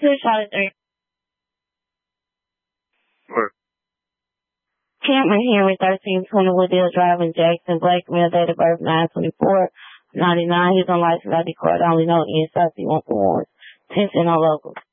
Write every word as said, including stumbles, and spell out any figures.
Two shot three. What? Cameron Henry, thirteen twenty Wooddale Drive in Jackson. Blake, male, date of birth nine twenty-four ninety-nine. He's on license I D card. I only know the inside. He won't go on. Attention on local.